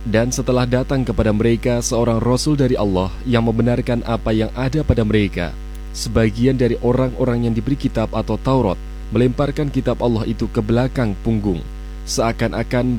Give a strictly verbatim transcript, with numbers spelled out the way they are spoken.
Dan setelah datang kepada mereka seorang Rasul dari Allah yang membenarkan apa yang ada pada mereka, sebagian dari orang-orang yang diberi kitab atau Taurat melemparkan kitab Allah itu ke belakang punggung, seakan-akan